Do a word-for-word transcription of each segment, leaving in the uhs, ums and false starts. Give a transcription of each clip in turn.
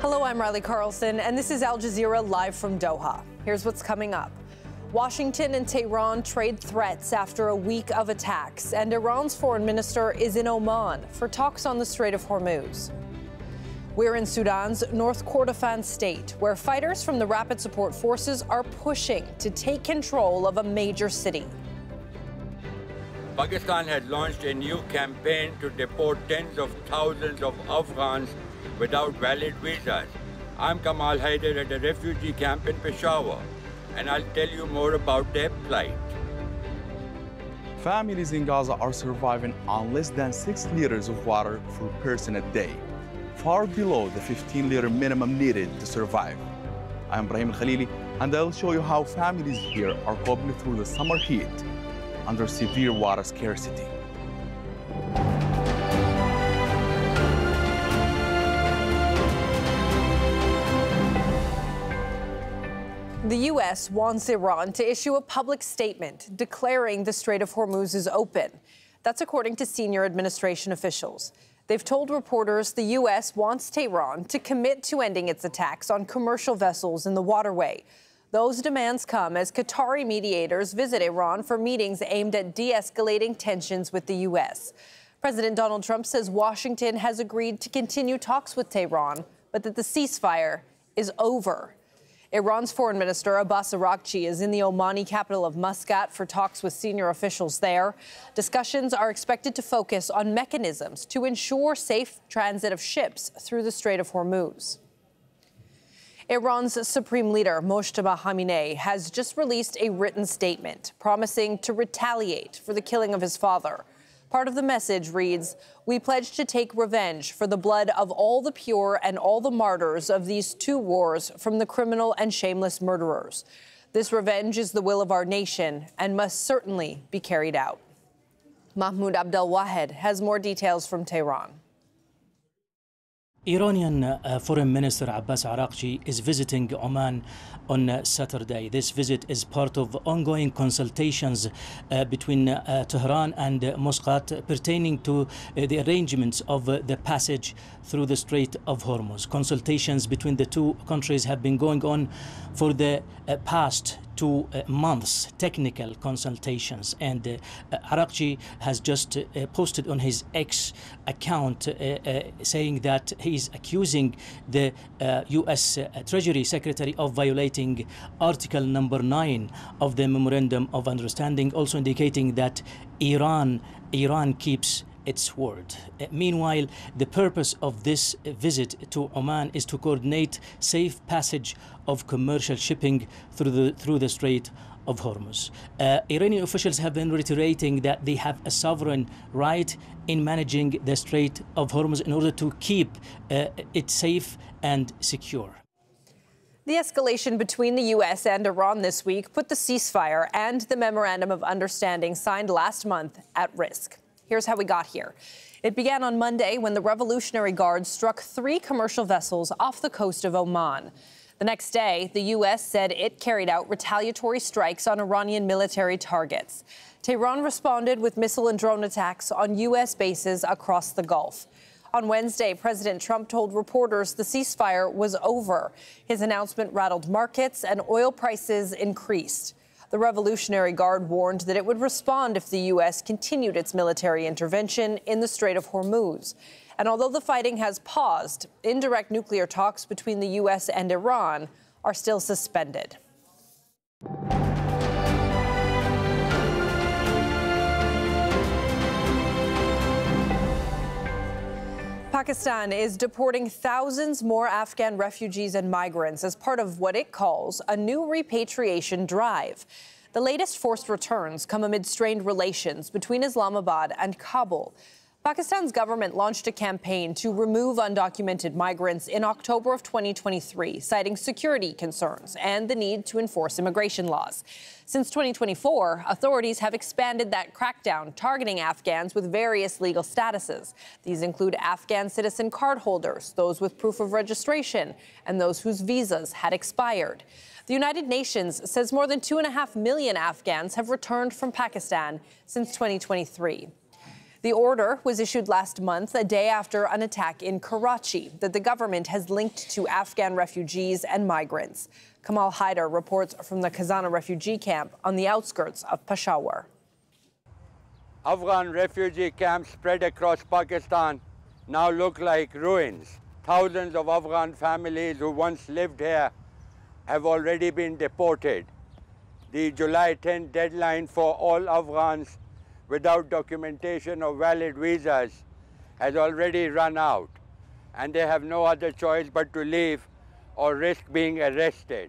Hello, I'm Riley Carlson, and this is Al Jazeera live from Doha. Here's what's coming up. Washington and Tehran trade threats after a week of attacks, and Iran's foreign minister is in Oman for talks on the Strait of Hormuz. We're in Sudan's North Kordofan state, where fighters from the Rapid Support Forces are pushing to take control of a major city. Pakistan has launched a new campaign to deport tens of thousands of Afghans without valid visas. I'm Kamal Haider at a refugee camp in Peshawar, and I'll tell you more about their plight. Families in Gaza are surviving on less than six liters of water per person a day, far below the fifteen liter minimum needed to survive. I'm Brahim Al-Khalili, and I'll show you how families here are coping through the summer heat under severe water scarcity. The U S wants Iran to issue a public statement declaring the Strait of Hormuz is open. That's according to senior administration officials. They've told reporters the U S wants Tehran to commit to ending its attacks on commercial vessels in the waterway. Those demands come as Qatari mediators visit Iran for meetings aimed at de-escalating tensions with the U S. President Donald Trump says Washington has agreed to continue talks with Tehran, but that the ceasefire is over. Iran's foreign minister Abbas Araghchi is in the Omani capital of Muscat for talks with senior officials there. Discussions are expected to focus on mechanisms to ensure safe transit of ships through the Strait of Hormuz. Iran's supreme leader, Mojtaba Khamenei, has just released a written statement promising to retaliate for the killing of his father. Part of the message reads, "We pledge to take revenge for the blood of all the pure and all the martyrs of these two wars from the criminal and shameless murderers. This revenge is the will of our nation and must certainly be carried out." Mahmoud Abdelwahed has more details from Tehran. Iranian uh, Foreign Minister Abbas Araghchi is visiting Oman on uh, Saturday. This visit is part of ongoing consultations uh, between uh, Tehran and uh, Muscat pertaining to uh, the arrangements of uh, the passage through the Strait of Hormuz. Consultations between the two countries have been going on for the uh, past two uh, months, technical consultations, and uh, uh, Araghchi has just uh, posted on his X account uh, uh, saying that he is accusing the uh, U S uh, Treasury Secretary of violating Article number nine of the Memorandum of Understanding, also indicating that Iran, Iran keeps its word. Uh, meanwhile, the purpose of this uh, visit to Oman is to coordinate safe passage of commercial shipping through the through the Strait of Hormuz. Uh, Iranian officials have been reiterating that they have a sovereign right in managing the Strait of Hormuz in order to keep uh, it safe and secure. The escalation between the U S and Iran this week put the ceasefire and the Memorandum of Understanding signed last month at risk. Here's how we got here. It began on Monday when the Revolutionary Guard struck three commercial vessels off the coast of Oman. The next day, the U S said it carried out retaliatory strikes on Iranian military targets. Tehran responded with missile and drone attacks on U S bases across the Gulf. On Wednesday, President Trump told reporters the ceasefire was over. His announcement rattled markets and oil prices increased. The Revolutionary Guard warned that it would respond if the U S continued its military intervention in the Strait of Hormuz. And although the fighting has paused, indirect nuclear talks between the U S and Iran are still suspended. Pakistan is deporting thousands more Afghan refugees and migrants as part of what it calls a new repatriation drive. The latest forced returns come amid strained relations between Islamabad and Kabul. Pakistan's government launched a campaign to remove undocumented migrants in October of twenty twenty-three, citing security concerns and the need to enforce immigration laws. Since twenty twenty-four, authorities have expanded that crackdown, targeting Afghans with various legal statuses. These include Afghan citizen cardholders, those with proof of registration, and those whose visas had expired. The United Nations says more than two and a half million Afghans have returned from Pakistan since twenty twenty-three. The order was issued last month, a day after an attack in Karachi that the government has linked to Afghan refugees and migrants. Kamal Haider reports from the Khazana refugee camp on the outskirts of Peshawar. Afghan refugee camps spread across Pakistan now look like ruins. Thousands of Afghan families who once lived here have already been deported. The July tenth deadline for all Afghans without documentation or valid visas has already run out, and they have no other choice but to leave or risk being arrested.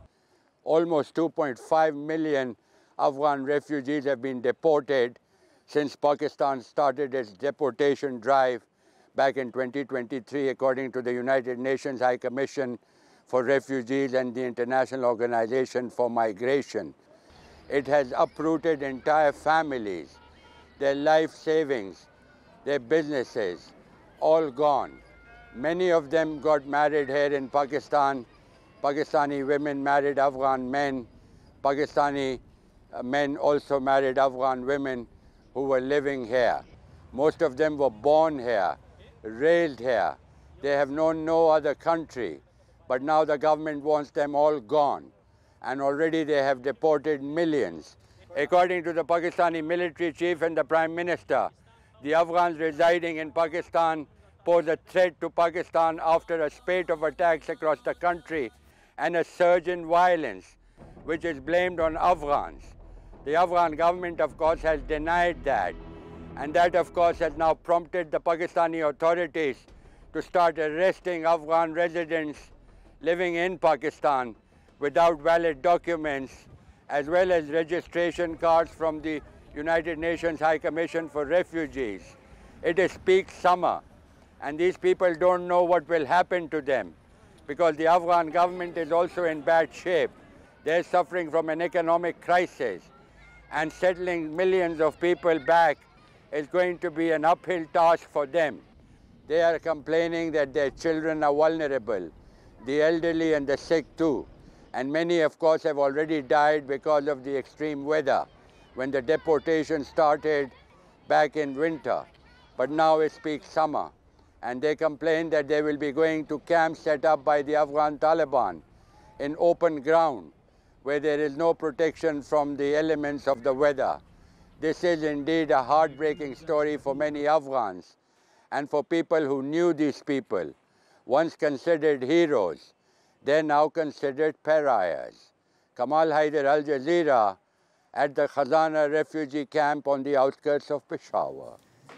Almost two point five million Afghan refugees have been deported since Pakistan started its deportation drive back in twenty twenty-three, according to the United Nations High Commission for Refugees and the International Organization for Migration. It has uprooted entire families, their life savings, their businesses, all gone. Many of them got married here in Pakistan. Pakistani women married Afghan men. Pakistani uh, men also married Afghan women who were living here. Most of them were born here, raised here. They have known no other country, but now the government wants them all gone. And already they have deported millions. According to the Pakistani military chief and the Prime Minister, the Afghans residing in Pakistan pose a threat to Pakistan after a spate of attacks across the country and a surge in violence, which is blamed on Afghans. The Afghan government, of course, has denied that. And that, of course, has now prompted the Pakistani authorities to start arresting Afghan residents living in Pakistan without valid documents, as well as registration cards from the United Nations High Commission for Refugees. It is peak summer, and these people don't know what will happen to them, because the Afghan government is also in bad shape. They're suffering from an economic crisis, and settling millions of people back is going to be an uphill task for them. They are complaining that their children are vulnerable, the elderly and the sick too. And many, of course, have already died because of the extreme weather when the deportation started back in winter. But now it's peak summer, and they complain that they will be going to camps set up by the Afghan Taliban in open ground, where there is no protection from the elements of the weather. This is indeed a heartbreaking story for many Afghans and for people who knew these people, once considered heroes. They're now considered pariahs. Kamal Haider, Al Jazeera, at the Khazana refugee camp on the outskirts of Peshawar.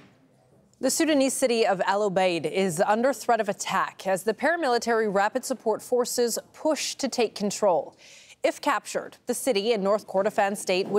The Sudanese city of Al Obeid is under threat of attack as the paramilitary Rapid Support Forces push to take control. If captured, the city in North Kordofan state would